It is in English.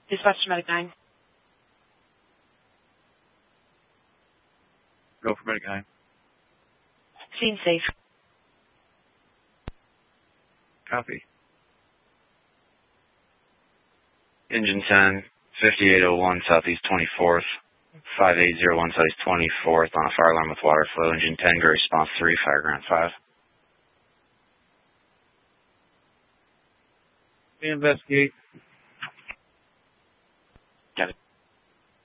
Dispatch to Medic 9. Go for Medic 9. Scene safe. Copy. Engine 10, 5801 Southeast 24th, 5801 Southeast 24th on a fire alarm with water flow. Engine 10, go response 3, fire ground 5. We investigate.